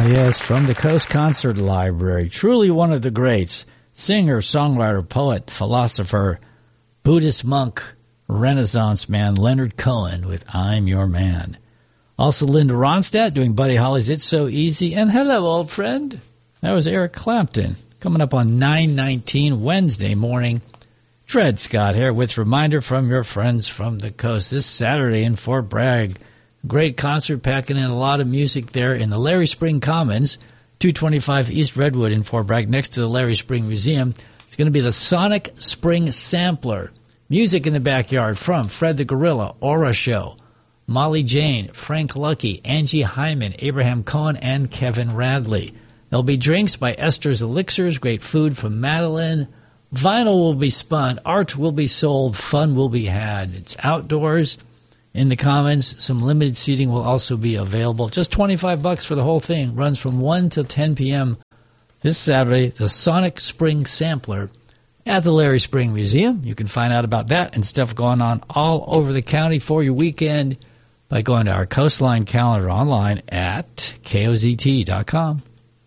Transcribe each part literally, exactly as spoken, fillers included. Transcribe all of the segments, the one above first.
Ah, yes, from the Coast Concert Library. Truly one of the greats. Singer, songwriter, poet, philosopher, Buddhist monk, Renaissance man, Leonard Cohen with I'm Your Man. Also Linda Ronstadt doing Buddy Holly's It's So Easy. And hello, old friend. That was Eric Clapton. Coming up on nine nineteen Wednesday morning. Dred Scott here with reminder from your friends from the coast. This Saturday in Fort Bragg. Great concert, packing in a lot of music there in the Larry Spring Commons, two twenty-five East Redwood in Fort Bragg, next to the Larry Spring Museum. It's going to be the Sonic Spring Sampler. Music in the backyard from Fred the Gorilla, Aura Show, Molly Jane, Frank Lucky, Angie Hyman, Abraham Cohen, and Kevin Radley. There'll be drinks by Esther's Elixirs, great food from Madeline. Vinyl will be spun, art will be sold, fun will be had. It's outdoors. In the Commons, some limited seating will also be available. Just twenty-five bucks for the whole thing. Runs from one till ten p.m. this Saturday, the Sonic Spring Sampler at the Larry Spring Museum. You can find out about that and stuff going on all over the county for your weekend by going to our Coastline calendar online at K O Z T dot com.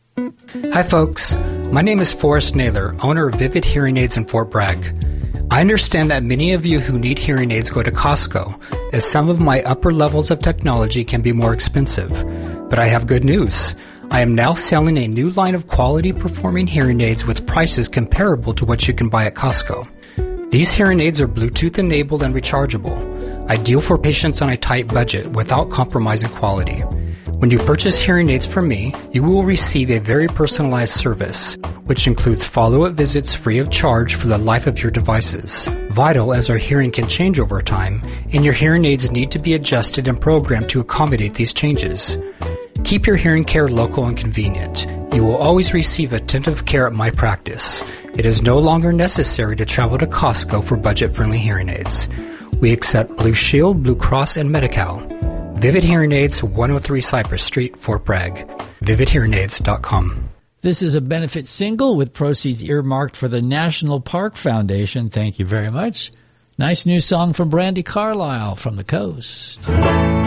Hi, folks. My name is Forrest Naylor, owner of Vivid Hearing Aids in Fort Bragg. I understand that many of you who need hearing aids go to Costco, as some of my upper levels of technology can be more expensive. But I have good news. I am now selling a new line of quality performing hearing aids with prices comparable to what you can buy at Costco. These hearing aids are Bluetooth enabled and rechargeable, ideal for patients on a tight budget without compromising quality. When you purchase hearing aids from me, you will receive a very personalized service, which includes follow-up visits free of charge for the life of your devices. Vital, as our hearing can change over time, and your hearing aids need to be adjusted and programmed to accommodate these changes. Keep your hearing care local and convenient. You will always receive attentive care at my practice. It is no longer necessary to travel to Costco for budget-friendly hearing aids. We accept Blue Shield, Blue Cross, and Medi-Cal. Vivid Hearing Aids, one oh three Cypress Street, Fort Bragg. vivid hearing aids dot com. This is a benefit single with proceeds earmarked for the National Park Foundation. Thank you very much. Nice new song from Brandi Carlile from the coast.